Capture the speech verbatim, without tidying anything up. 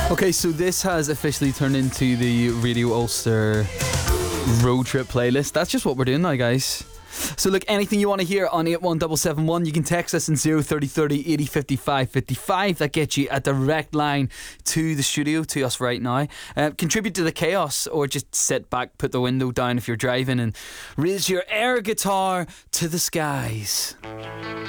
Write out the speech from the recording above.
Okay, so this has officially turned into the Radio Ulster road trip playlist. That's just what we're doing now, guys. So look, anything you want to hear on eight one seven seven one, you can text us in zero thirty thirty eighty fifty-five fifty-five. That gets you a direct line to the studio, to us right now. Uh, contribute to the chaos, or just sit back, put the window down if you're driving, and raise your air guitar to the skies.